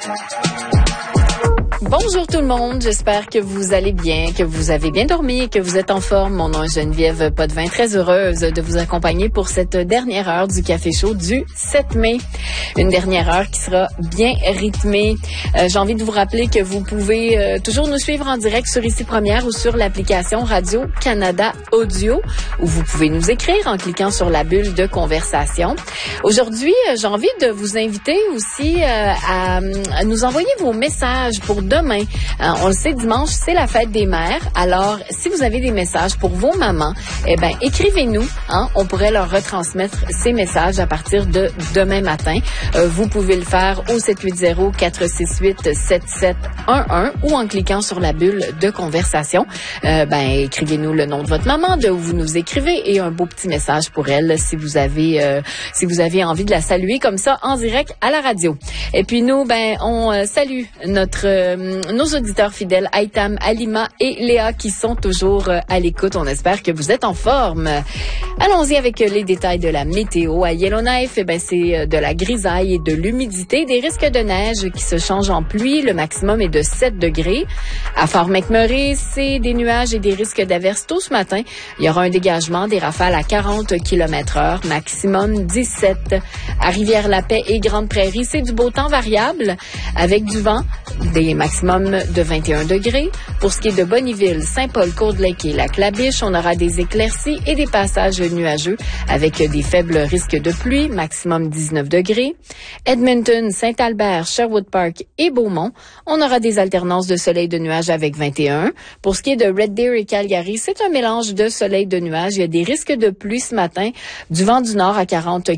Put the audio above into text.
Bonjour tout le monde, j'espère que vous allez bien, que vous avez bien dormi et que vous êtes en forme. Mon nom est Geneviève Potvin, très heureuse de vous accompagner pour cette dernière heure du Café Chaud du 7 mai. Une dernière heure qui sera bien rythmée. J'ai envie de vous rappeler que vous pouvez toujours nous suivre en direct sur Ici Première ou sur l'application Radio-Canada Audio, où vous pouvez nous écrire en cliquant sur la bulle de conversation. Aujourd'hui, j'ai envie de vous inviter aussi à nous envoyer vos messages pour demain. On le sait, dimanche, c'est la fête des mères. Alors, si vous avez des messages pour vos mamans, écrivez-nous. On pourrait leur retransmettre ces messages à partir de demain matin. Vous pouvez le faire au 780-468-7711 ou en cliquant sur la bulle de conversation. Écrivez-nous le nom de votre maman, de où vous nous écrivez et un beau petit message pour elle si vous avez envie de la saluer comme ça en direct à la radio. Et puis nous, on salue nos auditeurs fidèles, Aitam, Alima et Léa, qui sont toujours à l'écoute. On espère que vous êtes en forme. Allons-y avec les détails de la météo. À Yellowknife, c'est de la grisaille et de l'humidité, des risques de neige qui se changent en pluie. Le maximum est de 7 degrés. À Fort McMurray, c'est des nuages et des risques d'averses tôt ce matin. Il y aura un dégagement, des rafales à 40 km/h, maximum 17. À Rivière-la-Paix et Grande-Prairie, c'est du beau temps variable avec du vent, des maximums de 21 degrés. Pour ce qui est de Bonnyville, Saint-Paul, Cold-Lake et Lac-La-Biche, on aura des éclaircies et des passages nuageux avec des faibles risques de pluie, maximum 19 degrés. Edmonton, Saint-Albert, Sherwood Park et Beaumont, on aura des alternances de soleil et de nuages avec 21. Pour ce qui est de Red Deer et Calgary, c'est un mélange de soleil et de nuages. Il y a des risques de pluie ce matin, du vent du nord à 40